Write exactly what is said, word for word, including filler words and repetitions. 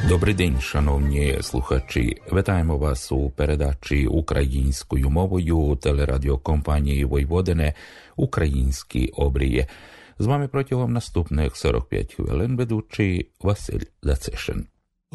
Добрий день, шановні слухачі. Вітаємо вас у передачі українською мовою телерадіокомпанії Войводине «Українські обрії». З вами протягом наступних сорок п'ять хвилин ведучий Василь Дацишин.